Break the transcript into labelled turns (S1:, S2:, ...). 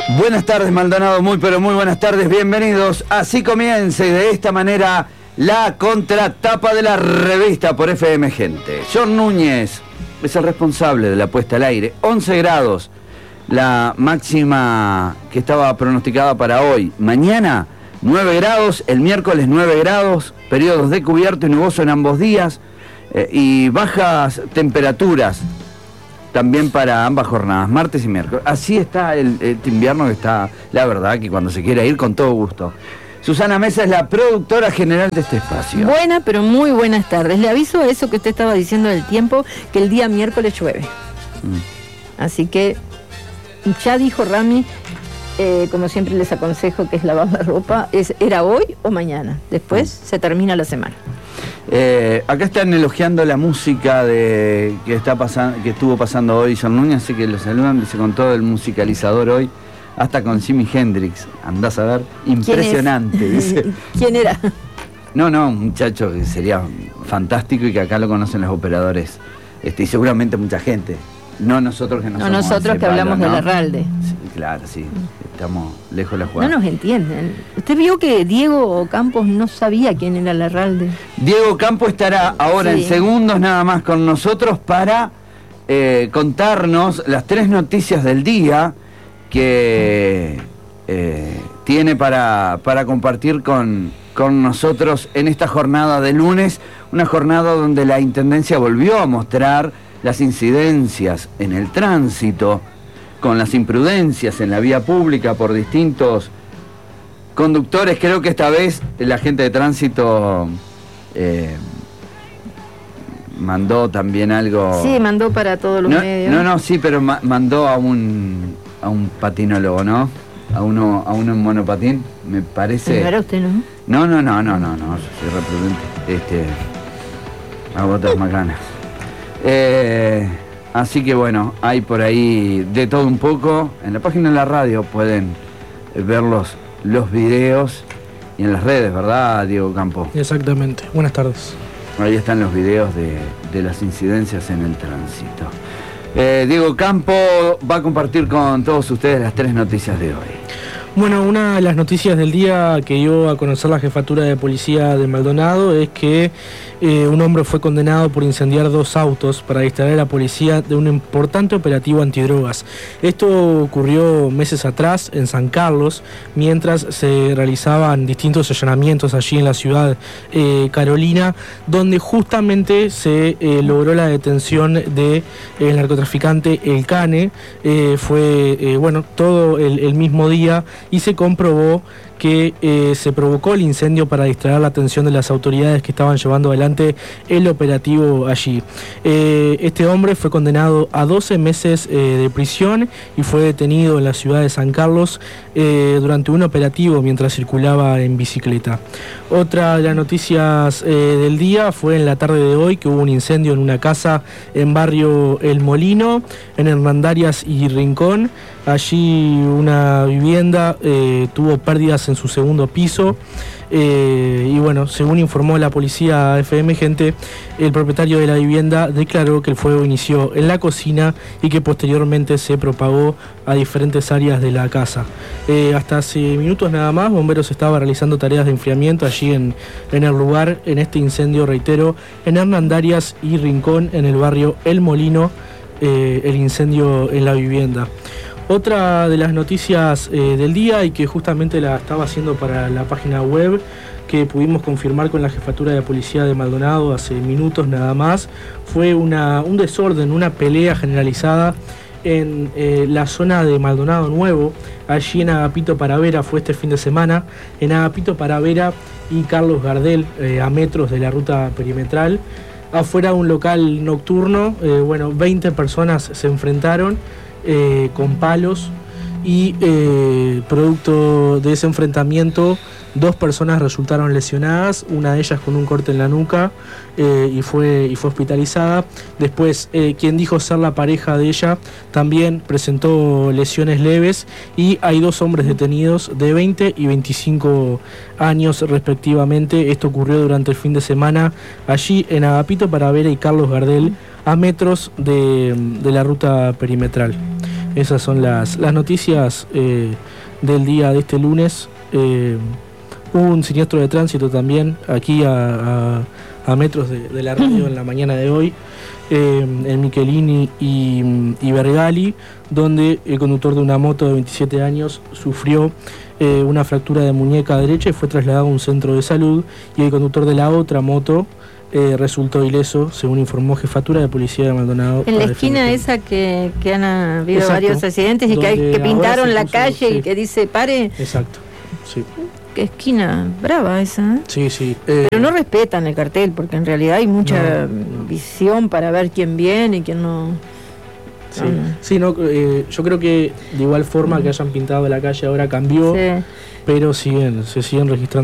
S1: Buenas tardes, Maldonado, muy pero muy buenas tardes, bienvenidos. Así comienza y de esta manera la contratapa de la revista por FM Gente. John Núñez es el responsable de la puesta al aire. 11 grados, la máxima que estaba pronosticada para hoy. Mañana 9 grados, el miércoles 9 grados, periodos de cubierto y nuboso en ambos días y bajas temperaturas también para ambas jornadas, martes y miércoles. Así está este invierno, que está, la verdad, que cuando se quiera ir, con todo gusto. Susana Mesa es la productora general de este espacio.
S2: Buenas, pero muy buenas tardes. Le aviso a eso que usted estaba diciendo del tiempo, que el día miércoles llueve. Así que ya dijo Rami, como siempre les aconsejo que es lavar la ropa, era hoy o mañana. Después se termina la semana.
S1: Acá están elogiando la música que estuvo pasando hoy John Núñez, así que lo saludan, dice, con todo el musicalizador hoy, hasta con Jimi Hendrix, andás a ver, impresionante. Dice.
S2: ¿Quién era?
S1: No, un muchacho que sería fantástico y que acá lo conocen los operadores, y seguramente mucha gente. No nosotros que no somos
S2: nosotros que hablamos de Larralde.
S1: Sí, claro, sí, estamos lejos de la jugada.
S2: No nos entienden. ¿Usted vio que Diego Campos no sabía quién era Larralde?
S1: Diego Campos estará ahora en segundos nada más con nosotros para contarnos las 3 noticias del día que tiene para compartir con nosotros en esta jornada de lunes, una jornada donde la Intendencia volvió a mostrar las incidencias en el tránsito, con las imprudencias en la vía pública por distintos conductores. Creo que esta vez la gente de tránsito mandó también algo.
S2: Sí, mandó para todos los medios.
S1: Sí, pero mandó a un patinólogo, ¿no? A uno en monopatín, me parece.
S2: ¿No era usted, no?
S1: No, yo soy reprudente. A botas macanas. Así que bueno, hay por ahí de todo un poco. En la página de la radio pueden ver los videos y en las redes, ¿verdad, Diego Campo?
S3: Exactamente, buenas tardes.
S1: Ahí están los videos de las incidencias en el tránsito. Diego Campo va a compartir con todos ustedes las 3 noticias de hoy.
S3: Bueno, una de las noticias del día que dio a conocer la Jefatura de Policía de Maldonado es que un hombre fue condenado por incendiar 2 autos para distraer a la policía de un importante operativo antidrogas. Esto ocurrió meses atrás en San Carlos, mientras se realizaban distintos allanamientos allí en la ciudad Carolina, donde justamente se logró la detención del narcotraficante El Cane. Fue todo el mismo día, y se comprobó que se provocó el incendio para distraer la atención de las autoridades que estaban llevando adelante el operativo allí. Este hombre fue condenado a 12 meses de prisión y fue detenido en la ciudad de San Carlos durante un operativo mientras circulaba en bicicleta. Otra de las noticias del día fue en la tarde de hoy, que hubo un incendio en una casa en barrio El Molino, en Hernandarias y Rincón. Allí una vivienda tuvo pérdidas en su segundo piso. Y bueno, según informó la policía FM Gente, el propietario de la vivienda declaró que el fuego inició en la cocina y que posteriormente se propagó a diferentes áreas de la casa. Hasta hace minutos nada más, bomberos estaban realizando tareas de enfriamiento allí en el lugar, en este incendio, reitero, en Hernandarias y Rincón, en el barrio El Molino, el incendio en la vivienda. Otra de las noticias del día, y que justamente la estaba haciendo para la página web, que pudimos confirmar con la Jefatura de Policía de Maldonado hace minutos nada más, fue un desorden, una pelea generalizada en la zona de Maldonado Nuevo, allí en Agapito Paravera. Fue este fin de semana, en Agapito Paravera y Carlos Gardel, a metros de la ruta perimetral. Afuera de un local nocturno, 20 personas se enfrentaron con palos y producto de ese enfrentamiento 2 personas resultaron lesionadas, una de ellas con un corte en la nuca y fue hospitalizada. Después, quien dijo ser la pareja de ella también presentó lesiones leves, y hay 2 hombres detenidos de 20 y 25 años respectivamente. Esto ocurrió durante el fin de semana allí en Agapito Paravera y Carlos Gardel, a metros de la ruta perimetral. Esas son las noticias del día de este lunes. Hubo un siniestro de tránsito también aquí a metros de la radio en la mañana de hoy, en Michelini y Vergali, donde el conductor de una moto de 27 años sufrió una fractura de muñeca derecha y fue trasladado a un centro de salud, y el conductor de la otra moto resultó ileso, según informó Jefatura de Policía de Maldonado.
S2: En la esquina esa que han habido varios accidentes y que pintaron la calle y que dice pare.
S1: Exacto, sí.
S2: Qué esquina brava esa, ¿eh?
S1: Sí, sí.
S2: Pero no respetan el cartel, porque en realidad hay mucha visión para ver quién viene y quién no.
S3: Sí, sí, yo creo que de igual forma que hayan pintado la calle ahora cambió, pero se siguen registrando